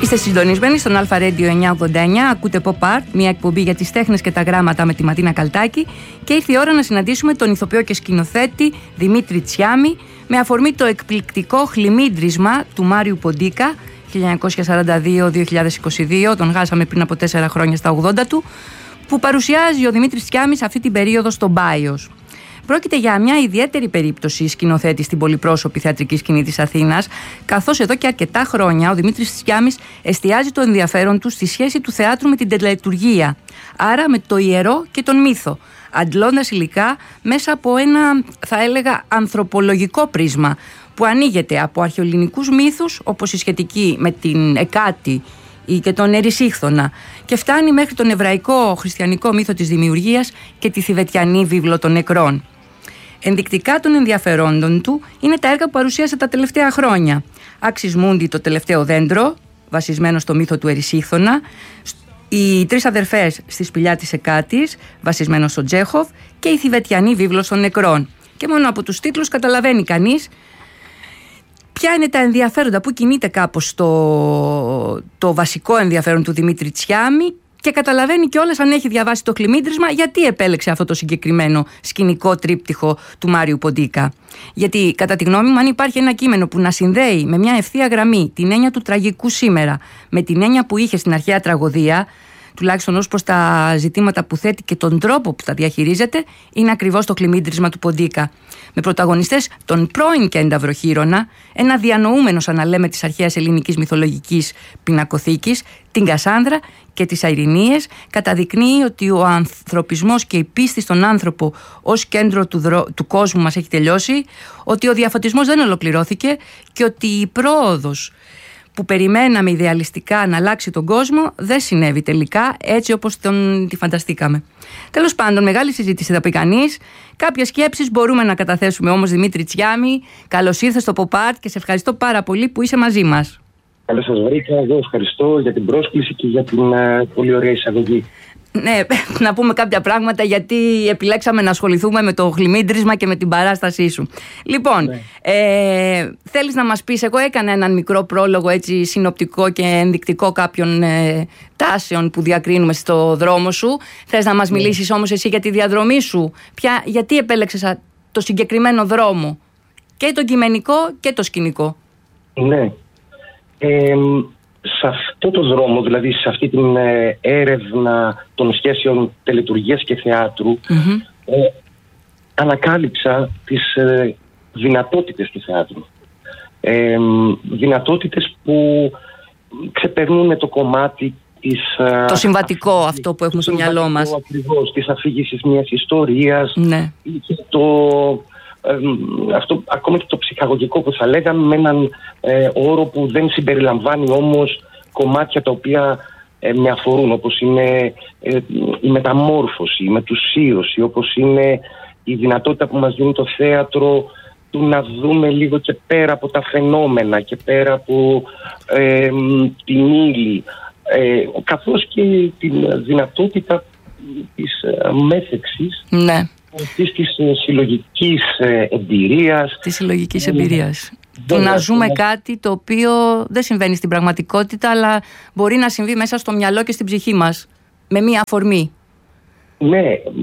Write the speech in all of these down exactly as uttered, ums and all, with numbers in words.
Είστε συντονισμένοι στον Αλφα Radio εννιακόσια ογδόντα εννιά, ακούτε Pop Art, μια εκπομπή για τις τέχνες και τα γράμματα με τη Ματίνα Καλτάκη, και ήρθε η ώρα να συναντήσουμε τον ηθοποιό και σκηνοθέτη Δημήτρη Τσιάμι με αφορμή το εκπληκτικό χλιμίντρισμα του Μάριου Ποντίκα χίλια εννιακόσια σαράντα δύο με δύο χιλιάδες είκοσι δύο, τον χάσαμε πριν από τέσσερα χρόνια στα ογδόντα του, που παρουσιάζει ο Δημήτρης Τσιάμις αυτή την περίοδο στο Μπάιος. Πρόκειται για μια ιδιαίτερη περίπτωση σκηνοθέτη στην πολυπρόσωπη θεατρική σκηνή της Αθήνας, καθώς εδώ και αρκετά χρόνια ο Δημήτρης Τσιάμις εστιάζει το ενδιαφέρον του στη σχέση του θεάτρου με την τελετουργία, άρα με το ιερό και τον μύθο, αντλώντας υλικά μέσα από ένα, θα έλεγα, ανθρωπολογικό πρίσμα που ανοίγεται από αρχαιοελληνικούς μύθους, όπως η σχετική με την Εκάτη ή και τον Ερησίχθονα, και φτάνει μέχρι τον εβραϊκό χριστιανικό μύθο της δημιουργίας και τη θηβετιανή βίβλο των νεκρών. Ενδεικτικά των ενδιαφερόντων του είναι τα έργα που παρουσίασε τα τελευταία χρόνια. Άξις Μούντι, το τελευταίο δέντρο, βασισμένο στο μύθο του Ερησίχθονα, οι τρεις αδερφές στη σπηλιά της Εκάτης, βασισμένο στο Τσέχοφ, και η θηβετιανή βίβλος των νεκρών. Και μόνο από τους τίτλους καταλαβαίνει κανείς ποια είναι τα ενδιαφέροντα, που κινείται κάπως το, το βασικό ενδιαφέρον του Δημήτρη Τσιάμι, και καταλαβαίνει κιόλας, αν έχει διαβάσει το χλιμίντρισμα, γιατί επέλεξε αυτό το συγκεκριμένο σκηνικό τρίπτυχο του Μάριου Ποντίκα. Γιατί, κατά τη γνώμη μου, αν υπάρχει ένα κείμενο που να συνδέει με μια ευθεία γραμμή την έννοια του τραγικού σήμερα με την έννοια που είχε στην αρχαία τραγωδία, τουλάχιστον ως προς τα ζητήματα που θέτει και τον τρόπο που τα διαχειρίζεται, είναι ακριβώς το χλιμίντρισμα του Ποντίκα. Με πρωταγωνιστές τον πρώην κένταυρο Χείρονα, ένα διανοούμενο, σαν να λέμε, της αρχαίας ελληνικής μυθολογικής πινακοθήκης, την Κασάνδρα και τις Αϊρηνίες, καταδεικνύει ότι ο ανθρωπισμός και η πίστη στον άνθρωπο ως κέντρο του, δρο... του κόσμου μας έχει τελειώσει, ότι ο διαφωτισμός δεν ολοκληρώθηκε και ότι η πρόοδος που περιμέναμε ιδεαλιστικά να αλλάξει τον κόσμο δεν συνέβη τελικά έτσι όπως τον τη φανταστήκαμε. Τέλος πάντων, μεγάλη συζήτηση θα πει κανείς. Κάποιες σκέψεις μπορούμε να καταθέσουμε όμως. Δημήτρη Τσιάμι, καλώς ήρθες στο Pop Art και σε ευχαριστώ πάρα πολύ που είσαι μαζί μας. Καλώς σας βρήκα. Εγώ ευχαριστώ για την πρόσκληση και για την uh, πολύ ωραία εισαγωγή. Ναι, να πούμε κάποια πράγματα, γιατί επιλέξαμε να ασχοληθούμε με το χλιμίντρισμα και με την παράστασή σου. Λοιπόν, ναι. ε, θέλεις να μας πεις, εγώ έκανα έναν μικρό πρόλογο, έτσι, συνοπτικό και ενδεικτικό κάποιων ε, τάσεων που διακρίνουμε στο δρόμο σου. Θες να μας ναι. μιλήσεις όμως εσύ για τη διαδρομή σου? Ποια, γιατί επέλεξες το συγκεκριμένο δρόμο, και το κειμενικό και το σκηνικό? Ναι. Ε, σε αυτό το δρόμο, δηλαδή σε αυτή την ε, έρευνα των σχέσεων τελετουργίας και θεάτρου, mm-hmm. ε, ανακάλυψα τις ε, δυνατότητες του θεάτρου. Ε, δυνατότητες που ξεπερνούν το κομμάτι της... Το συμβατικό, αφήγησης, αυτό που έχουμε στο μυαλό μας. Ακριβώς, της αφήγησης μιας ιστορίας, ναι. και το... Ε, αυτό, ακόμα και το ψυχαγωγικό που θα λέγαμε, με έναν ε, όρο που δεν συμπεριλαμβάνει όμως κομμάτια τα οποία ε, με αφορούν, όπως είναι ε, η μεταμόρφωση, η μετουσίωση, όπως είναι η δυνατότητα που μας δίνει το θέατρο του να δούμε λίγο και πέρα από τα φαινόμενα και πέρα από ε, την ύλη, ε, καθώς και την δυνατότητα της ε, μέθεξης, ναι. αυτής της συλλογικής εμπειρίας. Της συλλογικής εμπειρίας. Του να ζούμε κάτι το οποίο δεν συμβαίνει στην πραγματικότητα, αλλά μπορεί να συμβεί μέσα στο μυαλό και στην ψυχή μας, με μία αφορμή. Ναι.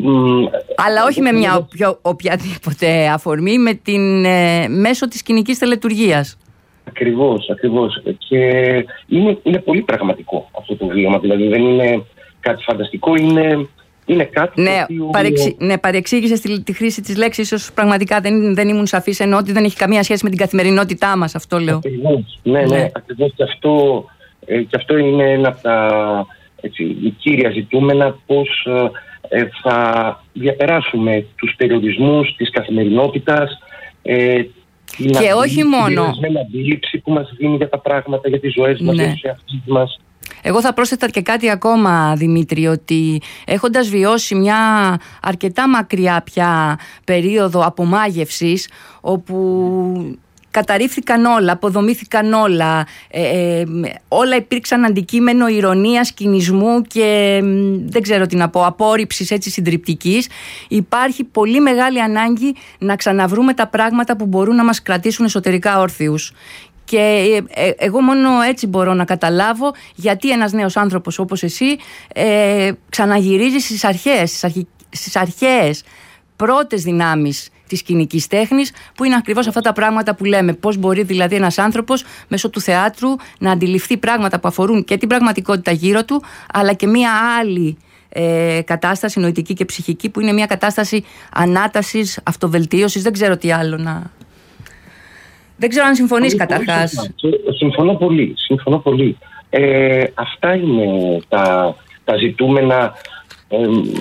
Αλλά όχι με μια οποιο, οποιαδήποτε αφορμή, με την, ε, μέσω της σκηνικής τελετουργίας. Ακριβώς, ακριβώς. Και είναι, είναι πολύ πραγματικό αυτό το βίωμα. Δηλαδή δεν είναι κάτι φανταστικό, είναι... Είναι κάτι ναι, οποίο... παρεξ... ναι, παρεξήγησες τη, τη χρήση της λέξης, ίσως πραγματικά δεν, δεν ήμουν σαφής, ενώ ότι δεν έχει καμία σχέση με την καθημερινότητά μας, αυτό λέω. Ακριβώς, ναι, ναι, ναι, ακριβώς, και αυτό, ε, και αυτό είναι ένα από τα έτσι, κύρια ζητούμενα, πώς ε, θα διαπεράσουμε τους περιορισμούς της καθημερινότητας, ε, την και όχι μόνο την αντίληψη που μας δίνει για τα πράγματα, για τις ζωές μας, ναι. για τους εαυτούς μας. Εγώ θα πρόσθετα και κάτι ακόμα, Δημήτρη, ότι έχοντας βιώσει μια αρκετά μακριά πια περίοδο απομάγευσης, όπου καταρρίφθηκαν όλα, αποδομήθηκαν όλα, ε, ε, όλα υπήρξαν αντικείμενο ηρωνίας, κινησμού και ε, δεν ξέρω τι να πω, απόρριψης έτσι συντριπτικής, υπάρχει πολύ μεγάλη ανάγκη να ξαναβρούμε τα πράγματα που μπορούν να μας κρατήσουν εσωτερικά όρθιους. Και ε, ε, εγώ μόνο έτσι μπορώ να καταλάβω γιατί ένας νέος άνθρωπος όπως εσύ ε, ξαναγυρίζει στις αρχαίες, στις, αρχι, στις αρχαίες πρώτες δυνάμεις της σκηνικής τέχνης, που είναι ακριβώς αυτά τα πράγματα που λέμε. Πώς μπορεί δηλαδή ένας άνθρωπος μέσω του θεάτρου να αντιληφθεί πράγματα που αφορούν και την πραγματικότητα γύρω του, αλλά και μία άλλη ε, κατάσταση νοητική και ψυχική, που είναι μία κατάσταση ανάτασης, αυτοβελτίωσης. Δεν ξέρω τι άλλο να... Δεν ξέρω αν συμφωνείς καταρχάς. Συμφωνώ πολύ. Συμφωνώ πολύ. Ε, αυτά είναι τα, τα ζητούμενα ε,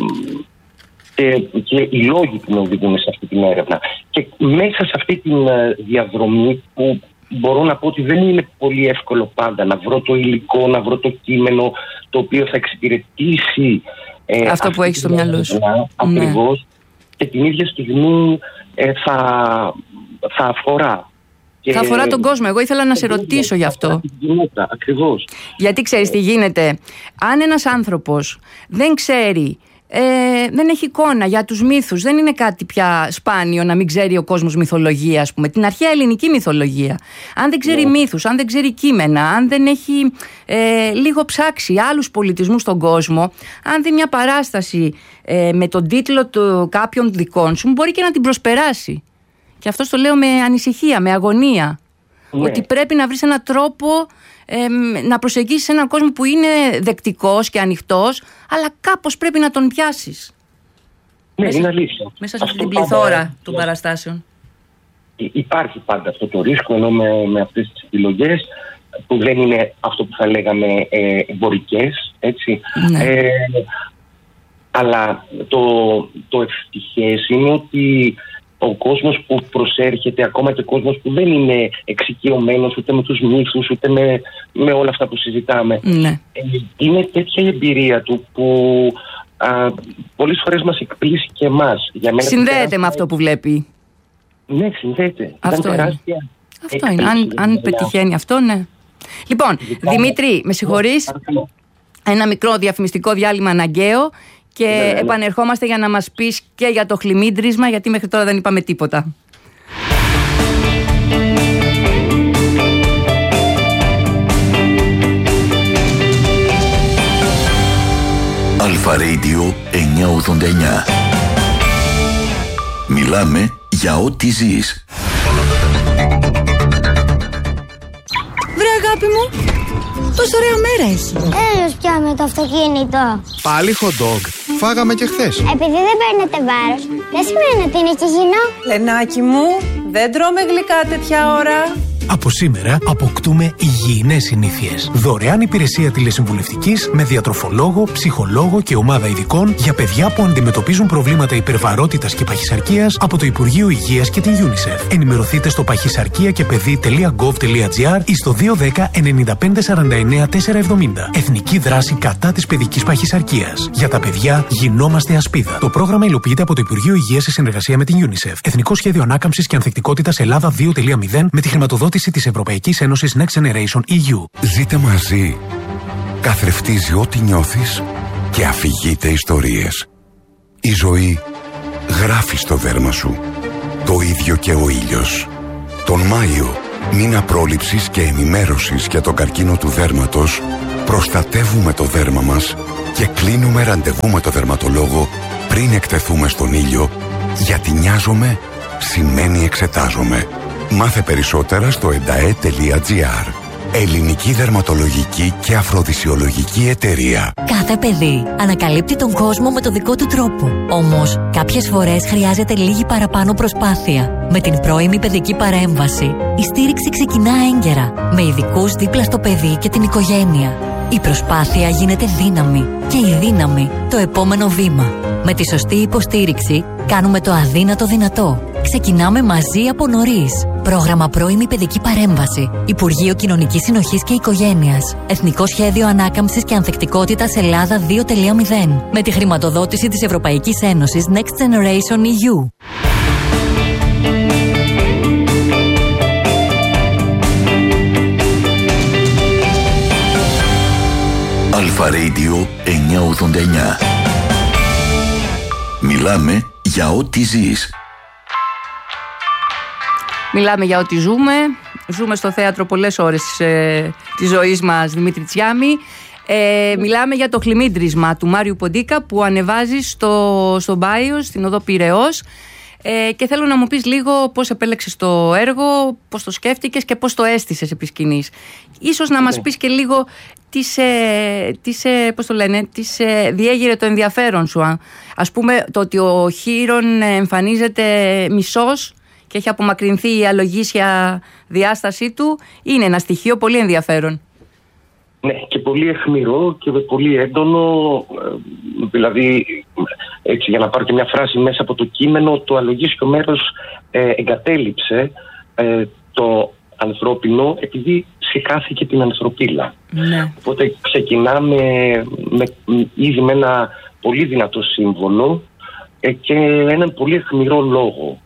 και, και οι λόγοι που με οδηγούν σε αυτή την έρευνα. Και μέσα σε αυτή τη διαδρομή, που μπορώ να πω ότι δεν είναι πολύ εύκολο πάντα να βρω το υλικό, να βρω το κείμενο το οποίο θα εξυπηρετήσει ε, αυτό που έχεις στο μυαλό σου. Ακριβώς. Ναι. Και την ίδια στιγμή ε, θα, θα αφορά. Και... θα αφορά τον κόσμο. Εγώ ήθελα να σε ρωτήσω γι' αυτό. Ακριβώς. Γιατί ξέρεις τι γίνεται. Αν ένας άνθρωπος δεν ξέρει, ε, δεν έχει εικόνα για τους μύθους, δεν είναι κάτι πια σπάνιο να μην ξέρει ο κόσμος μυθολογία, ας πούμε, την αρχαία ελληνική μυθολογία. Αν δεν ξέρει yeah. μύθους, αν δεν ξέρει κείμενα, αν δεν έχει ε, λίγο ψάξει άλλους πολιτισμούς στον κόσμο, αν δει μια παράσταση ε, με τον τίτλο του κάποιων δικών σου, μπορεί και να την προσπεράσει. Και αυτό το λέω με ανησυχία, με αγωνία. Ναι. Ότι πρέπει να βρεις έναν τρόπο ε, να προσεγγίσεις έναν κόσμο που είναι δεκτικός και ανοιχτός, αλλά κάπως πρέπει να τον πιάσεις. Ναι, μέσα, είναι αλήθεια. Μέσα σε αυτή την πληθώρα πάντα, των παραστάσεων. Υπάρχει πάντα αυτό το ρίσκο, ενώ με, με αυτές τις επιλογές που δεν είναι αυτό που θα λέγαμε ε, εμπορικές, έτσι. Ναι. Ε, αλλά το, το ευτυχές είναι ότι ο κόσμος που προσέρχεται, ακόμα και ο κόσμος που δεν είναι εξοικειωμένος ούτε με τους μύθους, ούτε με, με όλα αυτά που συζητάμε, ναι. είναι τέτοια η εμπειρία του που α, πολλές φορές μας εκπλήσει και εμάς. Για μένα συνδέεται τεράστια... με αυτό που βλέπει. Ναι, συνδέεται. Αυτό είναι. Αυτό είναι. Αν, αν πετυχαίνει αυτό, ναι. Λοιπόν, Λυπάμαι. Δημήτρη, με συγχωρείς. Ένα μικρό διαφημιστικό διάλειμμα αναγκαίο. Και ναι, ναι. επανερχόμαστε για να μας πεις και για το χλιμίντρισμα, γιατί μέχρι τώρα δεν είπαμε τίποτα. Αλφα Radio εννιακόσια ογδόντα εννιά. Μιλάμε για ό,τι ζεις. Βρε αγάπη μου, πόσο ωραία μέρα έχει. Έλος πια με το αυτοκίνητο. Πάλι hot dog. Φάγαμε και χθες. Επειδή δεν παίρνετε βάρος, δεν σημαίνει ότι είναι και υγιεινό. Λενάκι μου, δεν τρώμε γλυκά τέτοια ώρα. Από σήμερα αποκτούμε υγιεινές συνήθειες. Δωρεάν υπηρεσία τηλεσυμβουλευτικής με διατροφολόγο, ψυχολόγο και ομάδα ειδικών για παιδιά που αντιμετωπίζουν προβλήματα υπερβαρότητας και παχυσαρκίας από το Υπουργείο Υγείας και την UNICEF. Ενημερωθείτε στο παχυσαρκία και παιδί τελεία γκοβ τελεία τζι άρ ή στο δύο ένα μηδέν εννιά πέντε σαράντα εννιά τετρακόσια εβδομήντα. Εθνική δράση κατά της παιδικής παχυσαρκίας. Για τα παιδιά γινόμαστε ασπίδα. Το πρόγραμμα υλοποιείται από το Υπουργείο Υγείας σε συνεργασία με την UNICEF. Εθνικό Σχέδιο Ανάκαμψης και Ανθεκτικότητας Ελλάδα δύο κόμμα μηδέν με τη χρηματοδότηση της Ευρωπαϊκής Ένωσης Next Generation ι γιου. Ζείτε μαζί. Καθρεφτίζει ό,τι νιώθεις και αφηγείται ιστορίες. Η ζωή γράφει στο δέρμα σου. Το ίδιο και ο ήλιος. Τον Μάιο, μήνα πρόληψης και ενημέρωσης για τον καρκίνο του δέρματος, προστατεύουμε το δέρμα μας και κλείνουμε ραντεβού με το δερματολόγο πριν εκτεθούμε στον ήλιο, γιατί νοιάζομαι σημαίνει εξετάζομαι. Μάθε περισσότερα στο ενταέ τελεία τζι άρ. Ελληνική Δερματολογική και Αφροδισιολογική Εταιρεία. Κάθε παιδί ανακαλύπτει τον κόσμο με το δικό του τρόπο. Όμως, κάποιες φορές χρειάζεται λίγη παραπάνω προσπάθεια. Με την πρώιμη παιδική παρέμβαση, η στήριξη ξεκινά έγκαιρα, με ειδικούς δίπλα στο παιδί και την οικογένεια. Η προσπάθεια γίνεται δύναμη και η δύναμη το επόμενο βήμα. Με τη σωστή υποστήριξη, κάνουμε το αδύνατο δυνατό. Ξεκινάμε μαζί από νωρίς. Πρόγραμμα πρώιμη παιδική παρέμβαση. Υπουργείο Κοινωνικής Συνοχής και Οικογένειας. Εθνικό Σχέδιο Ανάκαμψης και Ανθεκτικότητας Ελλάδα δύο κόμμα μηδέν. Με τη χρηματοδότηση της Ευρωπαϊκής Ένωσης Next Generation ι γιου. Αλφα Radio εννιακόσια ογδόντα εννιά. Μιλάμε για ό,τι ζεις. Μιλάμε για ό,τι ζούμε. ζούμε στο θέατρο πολλές ώρες ε, της ζωής μας, Δημήτρη Τσιάμη. Ε, μιλάμε για το χλιμίντρισμα του Μάριου Ποντίκα που ανεβάζει στο, στο Μπάιο, στην οδό Πειραιώς. Ε, και θέλω να μου πεις λίγο πώς επέλεξες το έργο, πώς το σκέφτηκες και πώς το αίσθησες επί σκηνής. Ίσως να μας πεις και λίγο τι σε, τι σε, πώς το λένε, τι σε διέγειρε το ενδιαφέρον σου. Α. Ας πούμε το ότι ο Χείρον εμφανίζεται μισός και έχει απομακρυνθεί η αλογίσια διάστασή του, είναι ένα στοιχείο πολύ ενδιαφέρον. Ναι, και πολύ αιχμηρό και πολύ έντονο, δηλαδή, έτσι, για να πάρω και μια φράση μέσα από το κείμενο, το αλογίσιο μέρος ε, εγκατέλειψε ε, το ανθρώπινο επειδή σηκάθηκε την ανθρωπίλα. Ναι. Οπότε ξεκινάμε με, με, ήδη με ένα πολύ δυνατό σύμβολο ε, και έναν πολύ αιχμηρό λόγο.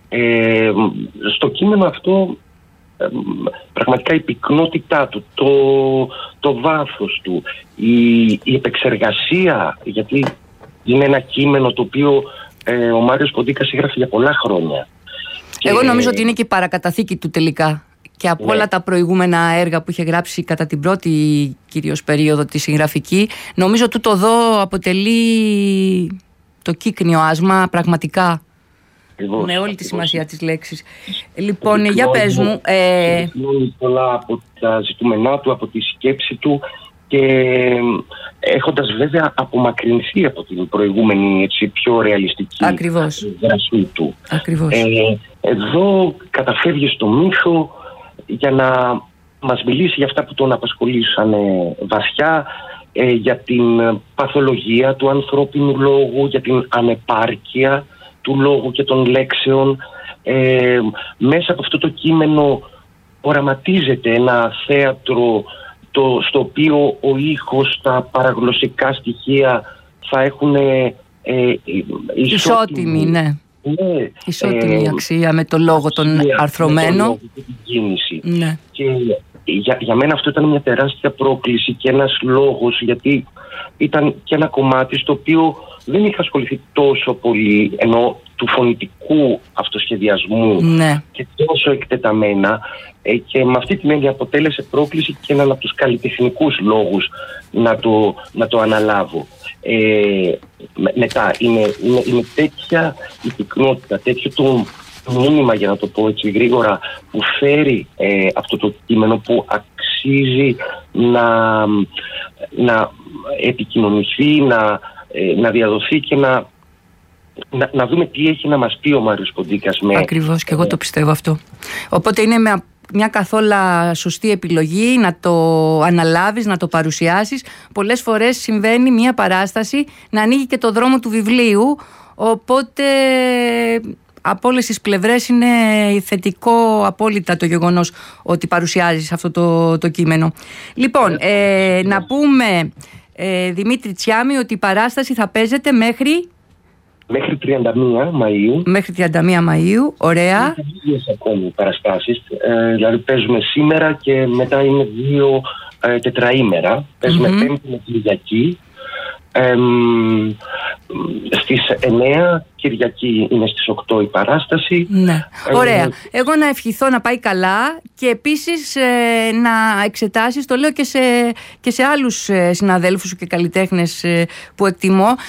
Ε, στο κείμενο αυτό πραγματικά η πυκνότητά του, το, το βάθος του, η, η επεξεργασία, γιατί είναι ένα κείμενο το οποίο ε, ο Μάριος Ποντίκας έγραφε για πολλά χρόνια. Εγώ και... νομίζω ότι είναι και η παρακαταθήκη του τελικά και από ναι. όλα τα προηγούμενα έργα που είχε γράψει κατά την πρώτη κυρίως περίοδο τη συγγραφική, νομίζω τούτο εδώ αποτελεί το κύκνιο άσμα πραγματικά. Ακριβώς, με όλη ακριβώς. τη σημασία της λέξης. Λοιπόν, για πες μου. Ε... πολλά από τα ζητούμενά του, από τη σκέψη του και έχοντας βέβαια απομακρυνθεί από την προηγούμενη, έτσι, πιο ρεαλιστική γραφή του. Ακριβώς. Ε, εδώ καταφεύγει στο μύθο για να μας μιλήσει για αυτά που τον απασχολήσαν βαθιά, ε, για την παθολογία του ανθρώπινου λόγου, για την ανεπάρκεια του λόγου και των λέξεων. Ε, μέσα από αυτό το κείμενο οραματίζεται ένα θέατρο το, στο οποίο ο ήχος, τα παραγλωσσικά στοιχεία θα έχουν ε, ε, ισότιμη, ισότιμη, ναι. Ναι, ισότιμη ε, αξία με το λόγο τον αρθρωμένο. Ναι. Και για, για μένα αυτό ήταν μια τεράστια πρόκληση και ένας λόγος, γιατί ήταν και ένα κομμάτι στο οποίο δεν είχα ασχοληθεί τόσο πολύ, ενώ του φωνητικού αυτοσχεδιασμού, ναι. και τόσο εκτεταμένα, ε, και με αυτή την έννοια αποτέλεσε πρόκληση και έναν από τους καλλιτεχνικούς λόγους να το, να το αναλάβω. Ε, με, μετά είναι, είναι, είναι τέτοια η πυκνότητα, τέτοιο το μήνυμα, για να το πω έτσι γρήγορα, που φέρει ε, αυτό το κείμενο, που αξίζει να, να επικοινωνηθεί, να, ε, να διαδοθεί και να, να, να δούμε τι έχει να μας πει ο Μάριος Ποντίκας. Με... Ακριβώς, και εγώ το πιστεύω αυτό. Οπότε είναι με μια καθόλου σωστή επιλογή να το αναλάβεις, να το παρουσιάσεις. Πολλές φορές συμβαίνει μια παράσταση να ανοίγει και το δρόμο του βιβλίου, οπότε από όλες τις πλευρές είναι θετικό απόλυτα το γεγονός ότι παρουσιάζεις αυτό το, το κείμενο. Λοιπόν, ε, να πούμε, ε, Δημήτρη Τσιάμη, ότι η παράσταση θα παίζεται μέχρι... Μέχρι τριάντα μία Μαΐου. Μέχρι τριάντα μία Μαΐου, ωραία. Είναι λίγες ακόμη παραστάσεις. Ε, δηλαδή παίζουμε σήμερα και μετά είναι δύο ε, τετραήμερα. Παίζουμε mm-hmm. Πέμπτη με Κυριακή. Ε, στις εννέα, Κυριακή είναι στις οκτώ η παράσταση. Ναι, ωραία. Εγώ να ευχηθώ να πάει καλά και επίσης ε, να εξετάσεις, το λέω και σε, και σε άλλους ε, συναδέλφους και καλλιτέχνες ε, που εκτιμώ,